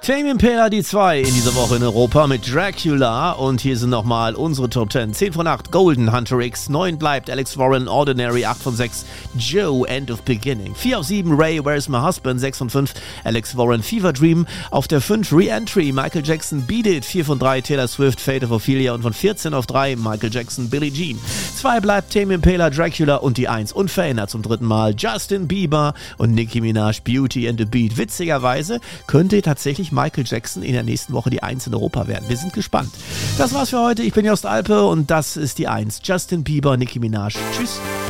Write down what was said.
Tame Impala die 2 in dieser Woche in Europa mit Dracula und hier sind nochmal unsere Top 10. 10 von 8 Golden Hunter X, 9 bleibt Alex Warren Ordinary, 8 von 6 Joe End of Beginning, 4 auf 7 Ray Where's My Husband, 6 von 5 Alex Warren Fever Dream, auf der 5 Re-Entry Michael Jackson Beat It, 4 von 3 Taylor Swift Fate of Ophelia und von 14 auf 3 Michael Jackson Billie Jean, 2 bleibt Tame Impala Dracula und die 1 unverändert zum dritten Mal Justin Bieber und Nicki Minaj Beauty and the Beat. Witzigerweise könnte tatsächlich Michael Jackson in der nächsten Woche die 1 in Europa werden. Wir sind gespannt. Das war's für heute. Ich bin Jost Alpe und das ist die 1. Justin Bieber, Nicki Minaj. Tschüss.